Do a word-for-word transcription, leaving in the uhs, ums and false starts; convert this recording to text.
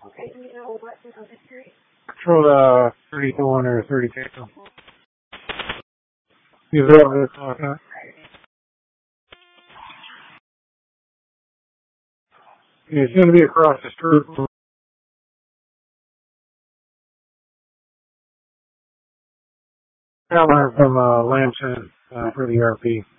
Okay, do you know what is on the street? Control uh, thirty-one or thirty-two. You know what it's talking about? It's going to be across the street. From uh, Lamson uh, for the E R P.